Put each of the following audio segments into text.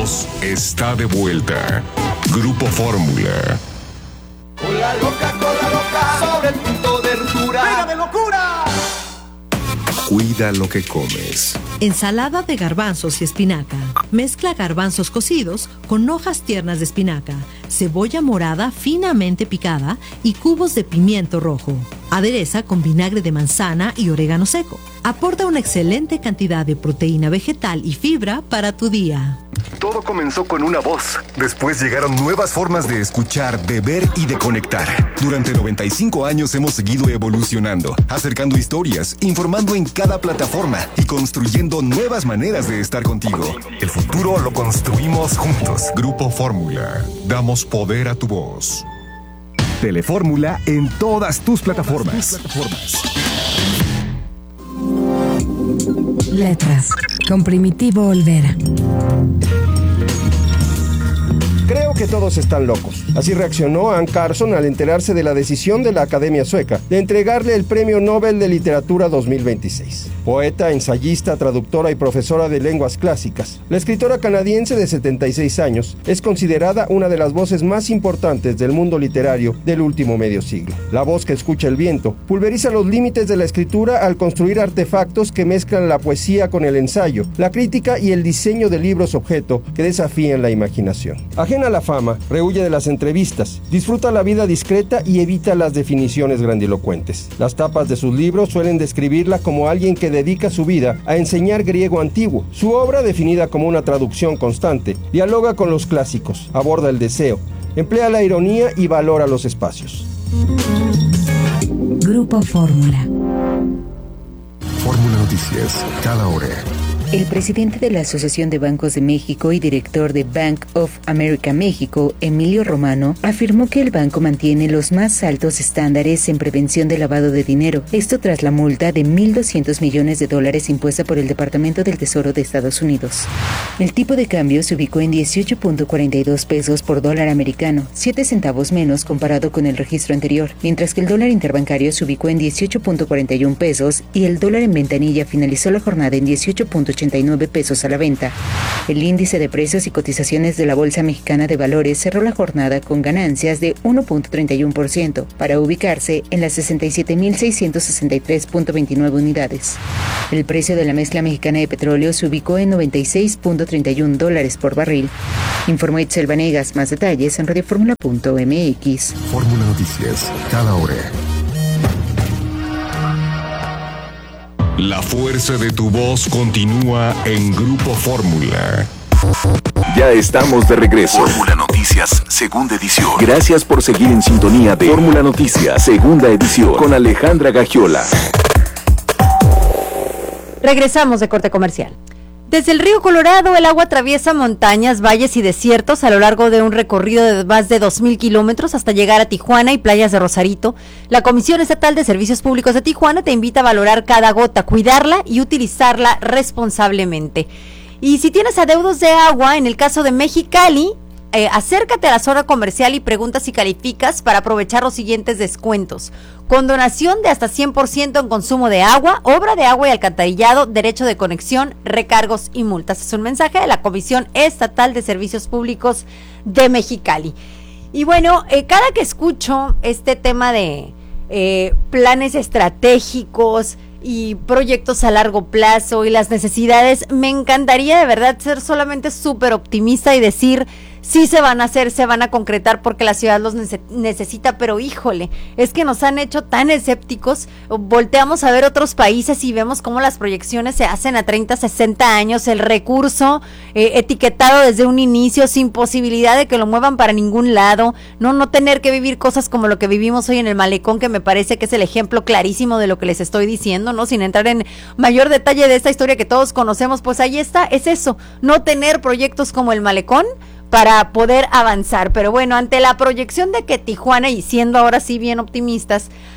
voz está de vuelta. Grupo Fórmula. Cola loca, sobre el punto de ruptura. ¡Venga de locura! Cuida lo que comes. Ensalada de garbanzos y espinaca. Mezcla garbanzos cocidos con hojas tiernas de espinaca, cebolla morada finamente picada y cubos de pimiento rojo. Adereza con vinagre de manzana y orégano seco. Aporta una excelente cantidad de proteína vegetal y fibra para tu día. Todo comenzó con una voz. Después llegaron nuevas formas de escuchar, de ver y de conectar. Durante 95 años hemos seguido evolucionando, acercando historias, informando en cada plataforma y construyendo nuevas maneras de estar contigo. El futuro lo construimos juntos. Grupo Fórmula. Damos poder a tu voz. Telefórmula en todas tus plataformas. Letras, con Primitivo Olvera. Creo que todos están locos. Así reaccionó Anne Carson al enterarse de la decisión de la Academia Sueca de entregarle el Premio Nobel de Literatura 2026. Poeta, ensayista, traductora y profesora de lenguas clásicas, la escritora canadiense de 76 años es considerada una de las voces más importantes del mundo literario del último medio siglo. La voz que escucha el viento pulveriza los límites de la escritura al construir artefactos que mezclan la poesía con el ensayo, la crítica y el diseño de libros objeto que desafían la imaginación. Ajena a la fama, rehuye de las entrevistas, disfruta la vida discreta y evita las definiciones grandilocuentes. Las tapas de sus libros suelen describirla como alguien que dedica su vida a enseñar griego antiguo. Su obra, definida como una traducción constante, dialoga con los clásicos, aborda el deseo, emplea la ironía y valora los espacios. Grupo Fórmula. Fórmula Noticias, cada hora. El presidente de la Asociación de Bancos de México y director de Bank of America México, Emilio Romano, afirmó que el banco mantiene los más altos estándares en prevención de lavado de dinero. Esto tras la multa de $1,200 millones impuesta por el Departamento del Tesoro de Estados Unidos. El tipo de cambio se ubicó en 18.42 pesos por dólar americano, 7 centavos menos comparado con el registro anterior, mientras que el dólar interbancario se ubicó en 18.41 pesos y el dólar en ventanilla finalizó la jornada en 18.89 pesos a la venta. El índice de precios y cotizaciones de la Bolsa Mexicana de Valores cerró la jornada con ganancias de 1.31% para ubicarse en las 67.663.29 unidades. El precio de la mezcla mexicana de petróleo se ubicó en $96.31 por barril. Informó Itzel Vanegas. Más detalles en radioformula.mx. Fórmula Noticias, cada hora. La fuerza de tu voz continúa en Grupo Fórmula. Ya estamos de regreso. Fórmula Noticias, segunda edición. Gracias por seguir en sintonía de Fórmula Noticias, segunda edición, con Alejandra Gagiola. Regresamos de corte comercial. Desde el río Colorado, el agua atraviesa montañas, valles y desiertos a lo largo de un recorrido de más de 2,000 kilómetros hasta llegar a Tijuana y playas de Rosarito. La Comisión Estatal de Servicios Públicos de Tijuana te invita a valorar cada gota, cuidarla y utilizarla responsablemente. Y si tienes adeudos de agua, en el caso de Mexicali, acércate a la zona comercial y pregunta si calificas para aprovechar los siguientes descuentos: condonación de hasta 100% en consumo de agua, obra de agua y alcantarillado, derecho de conexión, recargos y multas. Es un mensaje de la Comisión Estatal de Servicios Públicos de Mexicali. Y bueno, cada que escucho este tema de planes estratégicos y proyectos a largo plazo y las necesidades, me encantaría de verdad ser solamente súper optimista y decir: sí se van a hacer, se van a concretar porque la ciudad los necesita, pero híjole, es que nos han hecho tan escépticos. Volteamos a ver otros países y vemos cómo las proyecciones se hacen a 30, 60 años, el recurso etiquetado desde un inicio, sin posibilidad de que lo muevan para ningún lado, no tener que vivir cosas como lo que vivimos hoy en el Malecón, que me parece que es el ejemplo clarísimo de lo que les estoy diciendo, ¿no? Sin entrar en mayor detalle de esta historia que todos conocemos, pues ahí está, es eso, no tener proyectos como el Malecón para poder avanzar. Pero bueno, ante la proyección de que Tijuana, y siendo ahora sí bien optimistas,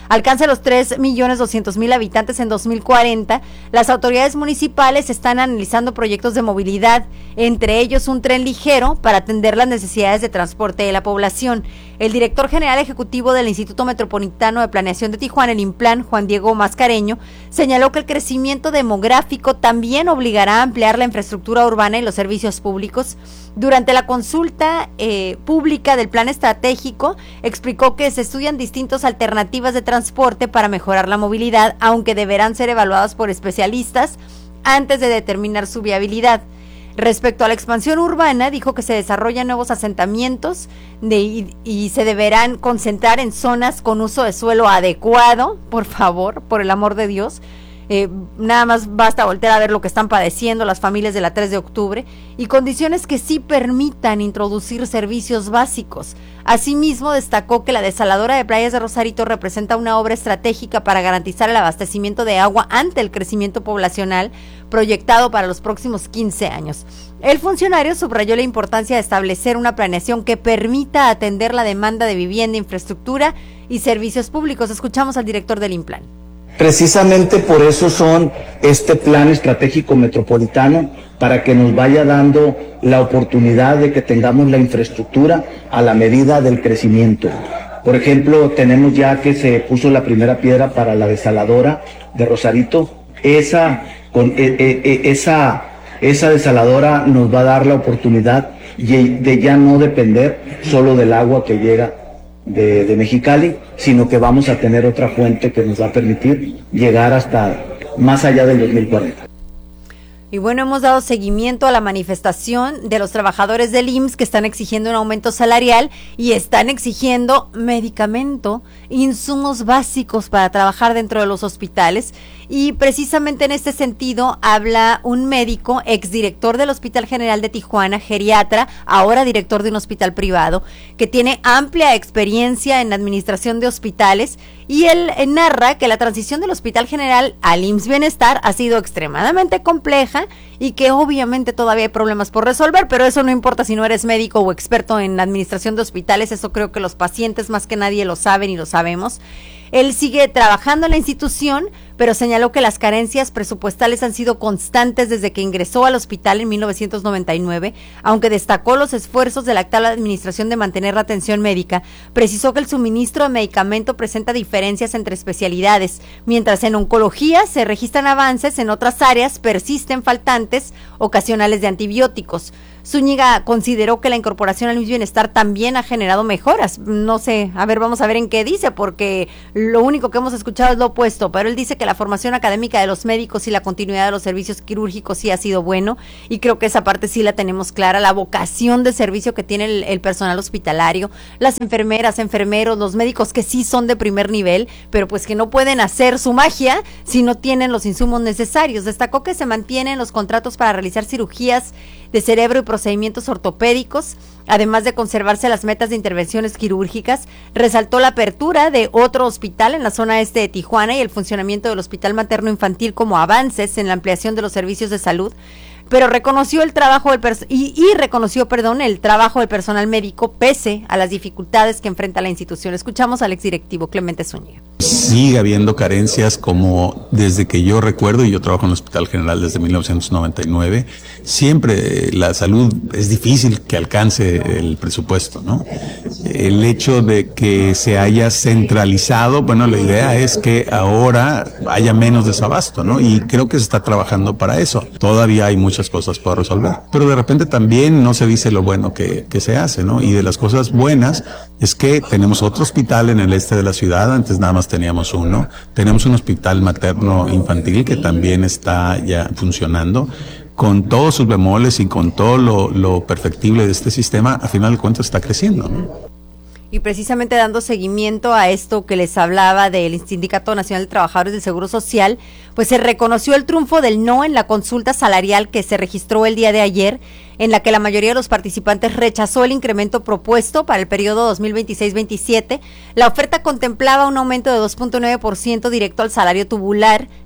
alcance los 3.200.000 habitantes en 2040, las autoridades municipales están analizando proyectos de movilidad, entre ellos un tren ligero para atender las necesidades de transporte de la población. El director general ejecutivo del Instituto Metropolitano de Planeación de Tijuana, el IMPLAN, Juan Diego Mascareño, señaló que el crecimiento demográfico también obligará a ampliar la infraestructura urbana y los servicios públicos. Durante la consulta pública del plan estratégico, explicó que se estudian distintas alternativas de transporte para mejorar la movilidad, aunque deberán ser evaluadas por especialistas antes de determinar su viabilidad. Respecto a la expansión urbana, dijo que se desarrollan nuevos asentamientos y se deberán concentrar en zonas con uso de suelo adecuado, por favor, por el amor de Dios. Nada más basta voltear a ver lo que están padeciendo las familias de la 3 de octubre y condiciones que sí permitan introducir servicios básicos. Asimismo, destacó que la desaladora de Playas de Rosarito representa una obra estratégica para garantizar el abastecimiento de agua ante el crecimiento poblacional proyectado para los próximos 15 años. El funcionario subrayó la importancia de establecer una planeación que permita atender la demanda de vivienda, infraestructura y servicios públicos. Escuchamos al director del IMPLAN. Precisamente por eso son este plan estratégico metropolitano, para que nos vaya dando la oportunidad de que tengamos la infraestructura a la medida del crecimiento. Por ejemplo, tenemos ya que se puso la primera piedra para la desaladora de Rosarito. Esa desaladora nos va a dar la oportunidad de ya no depender solo del agua que llega de Mexicali, sino que vamos a tener otra fuente que nos va a permitir llegar hasta más allá del 2040. Y bueno, hemos dado seguimiento a la manifestación de los trabajadores del IMSS que están exigiendo un aumento salarial y están exigiendo medicamento, insumos básicos para trabajar dentro de los hospitales. Y precisamente en este sentido habla un médico, exdirector del Hospital General de Tijuana, geriatra, ahora director de un hospital privado, que tiene amplia experiencia en la administración de hospitales, y él narra que la transición del Hospital General al IMSS Bienestar ha sido extremadamente compleja y que obviamente todavía hay problemas por resolver, pero eso no importa si no eres médico o experto en la administración de hospitales, eso creo que los pacientes más que nadie lo saben y lo sabemos. Él sigue trabajando en la institución, pero señaló que las carencias presupuestales han sido constantes desde que ingresó al hospital en 1999, aunque destacó los esfuerzos de la actual administración de mantener la atención médica. Precisó que el suministro de medicamento presenta diferencias entre especialidades, mientras en oncología se registran avances, en otras áreas persisten faltantes ocasionales de antibióticos. Zúñiga consideró que la incorporación al IMSS Bienestar también ha generado mejoras. No sé, vamos a ver en qué dice, porque lo único que hemos escuchado es lo opuesto, pero él dice que la formación académica de los médicos y la continuidad de los servicios quirúrgicos sí ha sido bueno, y creo que esa parte sí la tenemos clara, la vocación de servicio que tiene el personal hospitalario, las enfermeras, enfermeros, los médicos que sí son de primer nivel, pero pues que no pueden hacer su magia si no tienen los insumos necesarios. Destacó que se mantienen los contratos para realizar cirugías de cerebro y procedimientos ortopédicos, además de conservarse las metas de intervenciones quirúrgicas. Resaltó la apertura de otro hospital en la zona este de Tijuana y el funcionamiento del Hospital Materno Infantil como avances en la ampliación de los servicios de salud, pero reconoció el trabajo el trabajo del personal médico pese a las dificultades que enfrenta la institución. Escuchamos al exdirectivo Clemente Zúñiga. Sigue habiendo carencias como desde que yo recuerdo, y yo trabajo en el Hospital General desde 1999, siempre la salud es difícil que alcance el presupuesto, ¿no? El hecho de que se haya centralizado, bueno, la idea es que ahora haya menos desabasto, ¿no? Y creo que se está trabajando para eso. Todavía hay muchas cosas por resolver, pero de repente también no se dice lo bueno que se hace, ¿no? Y de las cosas buenas es que tenemos otro hospital en el este de la ciudad, antes nada más teníamos uno, tenemos un hospital materno infantil que también está ya funcionando, con todos sus bemoles y con todo lo perfectible de este sistema, a final de cuentas está creciendo, ¿no? Y precisamente dando seguimiento a esto que les hablaba del Sindicato Nacional de Trabajadores del Seguro Social, pues se reconoció el triunfo del no en la consulta salarial que se registró el día de ayer, en la que la mayoría de los participantes rechazó el incremento propuesto para el periodo 2026-27. La oferta contemplaba un aumento de 2.9% directo al salario tubular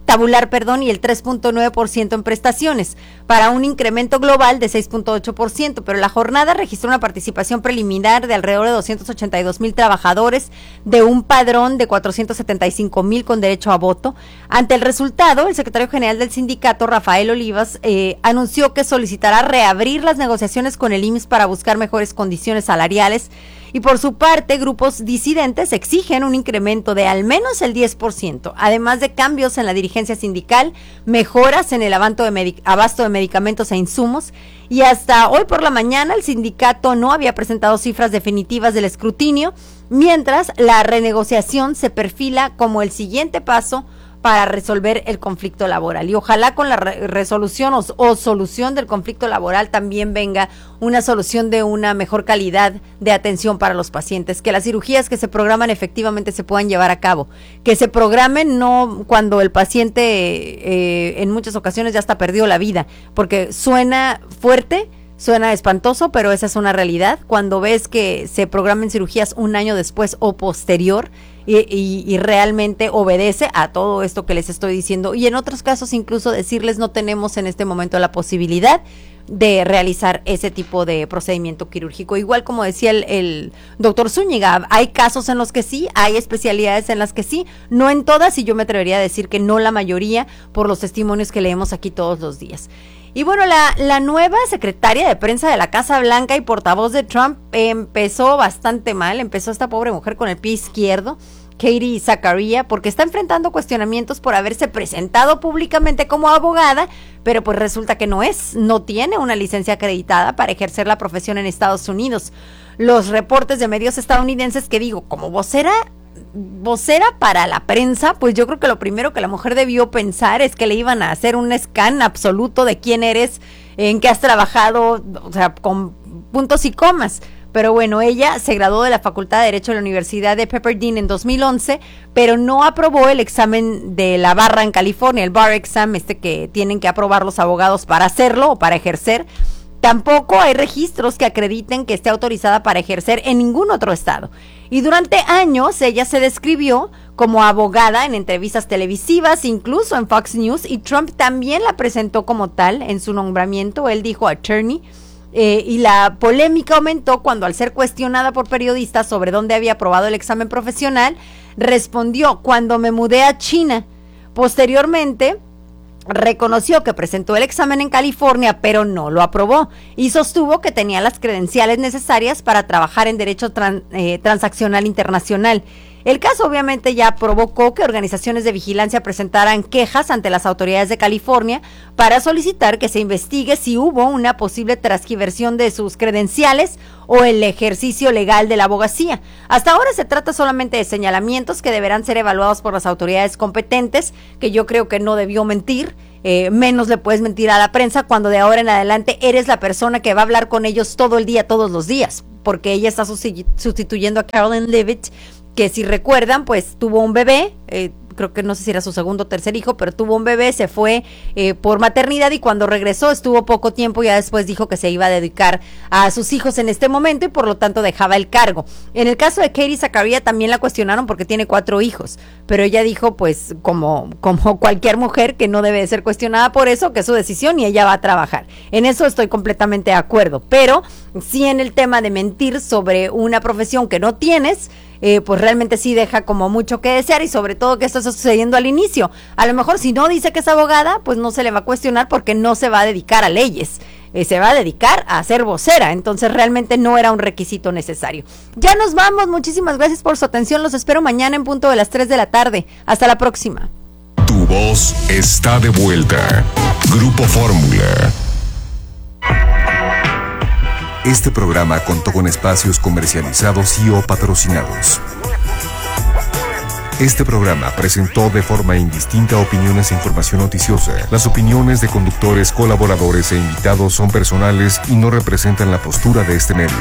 tabular, y el 3.9% en prestaciones, para un incremento global de 6.8%, pero la jornada registró una participación preliminar de alrededor de 282,000 trabajadores de un padrón de 475,000 con derecho a voto. Ante el resultado, el secretario general del sindicato, Rafael Olivas, anunció que solicitará reabrir las negociaciones con el IMSS para buscar mejores condiciones salariales. Y por su parte, grupos disidentes exigen un incremento de al menos el 10%, además de cambios en la dirigencia sindical, mejoras en el abasto de medicamentos e insumos. Y hasta hoy por la mañana el sindicato no había presentado cifras definitivas del escrutinio, mientras la renegociación se perfila como el siguiente paso para resolver el conflicto laboral. Y ojalá con la resolución o solución del conflicto laboral también venga una solución de una mejor calidad de atención para los pacientes, que las cirugías que se programan efectivamente se puedan llevar a cabo, que se programen no cuando el paciente en muchas ocasiones ya hasta perdió la vida, porque suena fuerte, suena espantoso, pero esa es una realidad. Cuando ves que se programen cirugías un año después o posterior y realmente obedece a todo esto que les estoy diciendo, y en otros casos incluso decirles no tenemos en este momento la posibilidad de realizar ese tipo de procedimiento quirúrgico. Igual como decía el doctor Zúñiga, hay casos en los que sí, hay especialidades en las que sí, no en todas, y yo me atrevería a decir que no la mayoría, por los testimonios que leemos aquí todos los días. Y bueno, la nueva secretaria de prensa de la Casa Blanca y portavoz de Trump empezó bastante mal. Empezó esta pobre mujer con el pie izquierdo, Katie Zakaria, porque está enfrentando cuestionamientos por haberse presentado públicamente como abogada, pero pues resulta que no tiene una licencia acreditada para ejercer la profesión en Estados Unidos. Los reportes de medios estadounidenses, que digo, como vocera para la prensa, pues yo creo que lo primero que la mujer debió pensar es que le iban a hacer un scan absoluto de quién eres, en qué has trabajado, o sea, con puntos y comas. Pero bueno, ella se graduó de la Facultad de Derecho de la Universidad de Pepperdine en 2011, pero no aprobó el examen de la barra en California, el bar exam, que tienen que aprobar los abogados para hacerlo o para ejercer. Tampoco hay registros que acrediten que esté autorizada para ejercer en ningún otro estado. Y durante años ella se describió como abogada en entrevistas televisivas, incluso en Fox News, y Trump también la presentó como tal en su nombramiento. Él dijo attorney. Y la polémica aumentó cuando, al ser cuestionada por periodistas sobre dónde había aprobado el examen profesional, respondió: cuando me mudé a China. Posteriormente reconoció que presentó el examen en California, pero no lo aprobó, y sostuvo que tenía las credenciales necesarias para trabajar en derecho transaccional internacional. El caso obviamente ya provocó que organizaciones de vigilancia presentaran quejas ante las autoridades de California para solicitar que se investigue si hubo una posible transgiversión de sus credenciales o el ejercicio legal de la abogacía. Hasta ahora se trata solamente de señalamientos que deberán ser evaluados por las autoridades competentes, que yo creo que no debió mentir. Menos le puedes mentir a la prensa cuando de ahora en adelante eres la persona que va a hablar con ellos todo el día, todos los días, porque ella está sustituyendo a Caroline Leavitt, que si recuerdan, pues tuvo un bebé, creo que no sé si era su segundo o tercer hijo, pero tuvo un bebé, se fue por maternidad, y cuando regresó estuvo poco tiempo, y ya después dijo que se iba a dedicar a sus hijos en este momento y por lo tanto dejaba el cargo. En el caso de Katie Zakaria también la cuestionaron porque tiene 4 hijos, pero ella dijo, pues como cualquier mujer, que no debe ser cuestionada por eso, que es su decisión y ella va a trabajar. En eso estoy completamente de acuerdo, pero sí en el tema de mentir sobre una profesión que no tienes, pues realmente sí deja como mucho que desear, y sobre todo que esto está sucediendo al inicio. A lo mejor si no dice que es abogada, pues no se le va a cuestionar porque no se va a dedicar a leyes, se va a dedicar a ser vocera, entonces realmente no era un requisito necesario. Ya nos vamos, muchísimas gracias por su atención, los espero mañana en punto de las 3 de la tarde. Hasta la próxima. Tu voz está de vuelta. Grupo Fórmula. Este programa contó con espacios comercializados y o patrocinados. Este programa presentó de forma indistinta opiniones e información noticiosa. Las opiniones de conductores, colaboradores e invitados son personales y no representan la postura de este medio.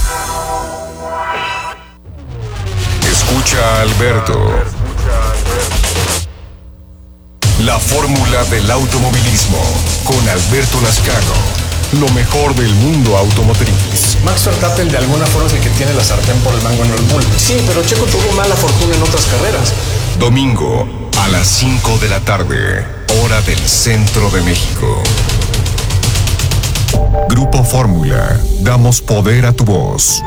Escucha a Alberto. La fórmula del automovilismo con Alberto Lascano. Lo mejor del mundo automotriz. Max Verstappen de alguna forma es el que tiene la sartén por el mango en el Bull. Sí, pero Checo tuvo mala fortuna en otras carreras. Domingo, A las 5 de la tarde, hora del centro de México. Grupo Fórmula, damos poder a tu voz.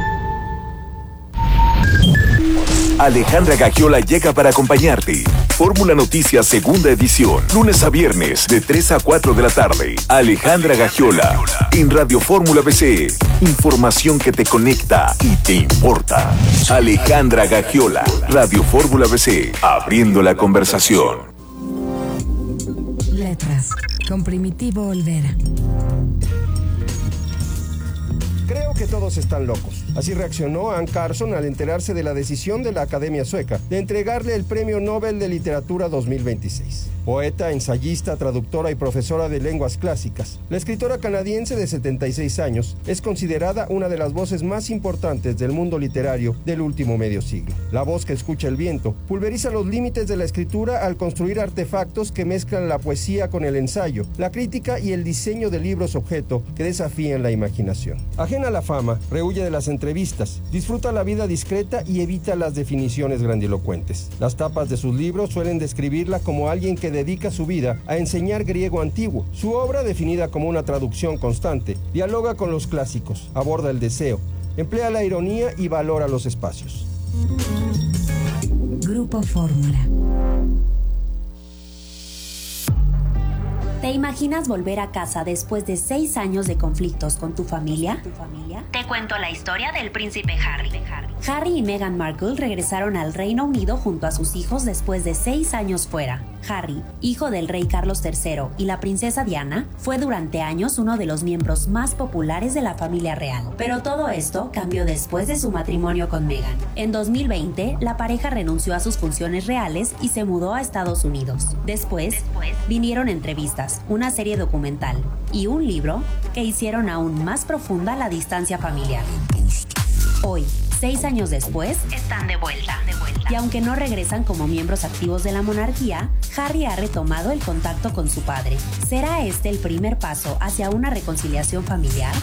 Alejandra Gagiola llega para acompañarte. Fórmula Noticias segunda edición, lunes a viernes de 3 a 4 de la tarde. Alejandra Gagiola en Radio Fórmula BC. Información que te conecta y te importa. Alejandra Gagiola, Radio Fórmula BC, abriendo la conversación. Letras, con Primitivo Olvera. Creo que todos están locos. Así reaccionó Anne Carson al enterarse de la decisión de la Academia Sueca de entregarle el Premio Nobel de Literatura 2026. Poeta, ensayista, traductora y profesora de lenguas clásicas, la escritora canadiense de 76 años es considerada una de las voces más importantes del mundo literario del último medio siglo. La voz que escucha el viento pulveriza los límites de la escritura al construir artefactos que mezclan la poesía con el ensayo, la crítica y el diseño de libros objeto que desafían la imaginación. Ajena a la fama, rehuye de las entrevistas, disfruta la vida discreta y evita las definiciones grandilocuentes. Las tapas de sus libros suelen describirla como alguien que dedica su vida a enseñar griego antiguo. Su obra, definida como una traducción constante, dialoga con los clásicos, aborda el deseo, emplea la ironía y valora los espacios. Grupo Fórmula. ¿Te imaginas volver a casa después de 6 años de conflictos con tu familia? Te cuento la historia del príncipe Harry. Harry y Meghan Markle regresaron al Reino Unido junto a sus hijos después de 6 años fuera. Harry, hijo del rey Carlos III y la princesa Diana, fue durante años uno de los miembros más populares de la familia real. Pero todo esto cambió después de su matrimonio con Meghan. En 2020, la pareja renunció a sus funciones reales y se mudó a Estados Unidos. Después vinieron entrevistas, una serie documental y un libro que hicieron aún más profunda la distancia familiar. Hoy, 6 años después, están de vuelta. Y aunque no regresan como miembros activos de la monarquía, Harry ha retomado el contacto con su padre. ¿Será este el primer paso hacia una reconciliación familiar?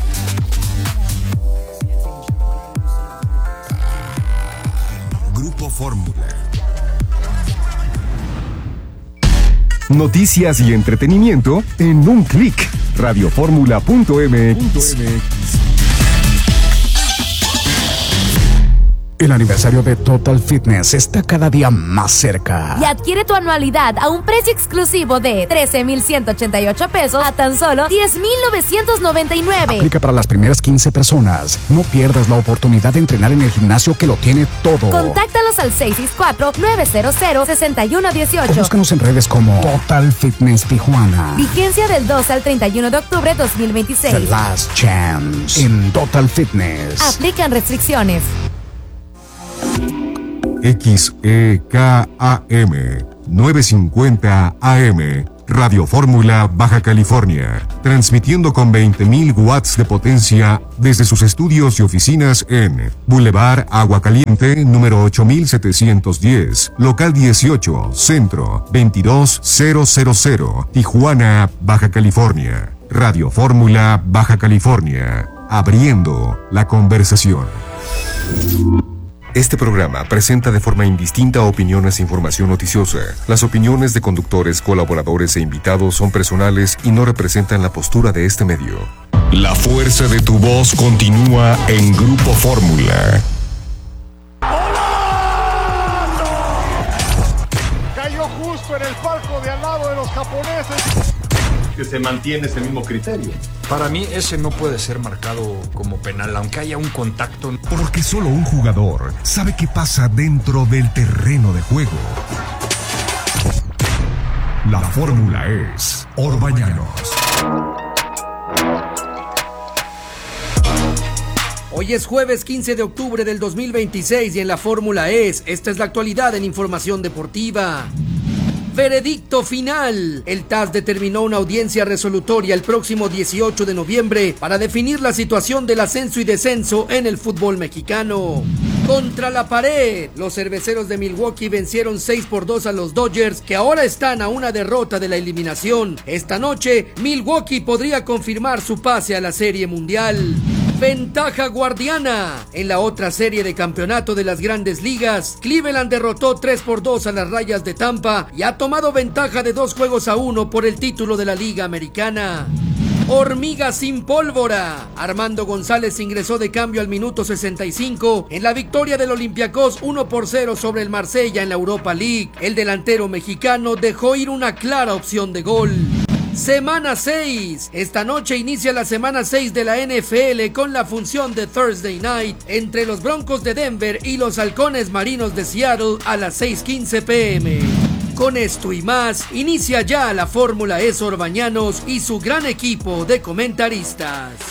Grupo Fórmula. Noticias y entretenimiento en un clic. Radioformula.mx. El aniversario de Total Fitness está cada día más cerca. Y adquiere tu anualidad a un precio exclusivo de 13,188 pesos a tan solo 10,999. Aplica para las primeras 15 personas. No pierdas la oportunidad de entrenar en el gimnasio que lo tiene todo. Contáctalos al 664-900-6118. O búscanos en redes como Total Fitness Tijuana. Vigencia del 2 al 31 de octubre 2026. The Last Chance en Total Fitness. Aplican restricciones. XEKAM 950 AM Radio Fórmula Baja California, transmitiendo con 20.000 watts de potencia desde sus estudios y oficinas en Boulevard Agua Caliente, número 8710, local 18, centro 22000, Tijuana, Baja California. Radio Fórmula Baja California, abriendo la conversación. Este programa presenta de forma indistinta opiniones e información noticiosa. Las opiniones de conductores, colaboradores e invitados son personales y no representan la postura de este medio. La fuerza de tu voz continúa en Grupo Fórmula. Cayó justo en el palco de al lado de los japoneses. Que se mantiene ese mismo criterio. Para mí ese no puede ser marcado como penal, aunque haya un contacto. Porque solo un jugador sabe qué pasa dentro del terreno de juego. La fórmula es Orbañanos. Hoy es jueves 15 de octubre del 2026 y en la fórmula esta es la actualidad en información deportiva. Veredicto final. El TAS determinó una audiencia resolutoria el próximo 18 de noviembre para definir la situación del ascenso y descenso en el fútbol mexicano. Contra la pared, los cerveceros de Milwaukee vencieron 6-2 a los Dodgers, que ahora están a una derrota de la eliminación. Esta noche, Milwaukee podría confirmar su pase a la Serie Mundial. Ventaja guardiana. En la otra serie de campeonato de las Grandes Ligas, Cleveland derrotó 3-2 a las Rayas de Tampa y ha tomado ventaja de 2-1 por el título de la Liga Americana. Hormigas sin pólvora. Armando González ingresó de cambio al minuto 65 en la victoria del Olympiacos 1-0 sobre el Marsella en la Europa League. El delantero mexicano dejó ir una clara opción de gol. Semana 6. Esta noche inicia la semana 6 de la NFL con la función de Thursday Night entre los Broncos de Denver y los Halcones Marinos de Seattle a las 6:15 p.m. Con esto y más, inicia ya la Fórmula E Sor Bañanos y su gran equipo de comentaristas.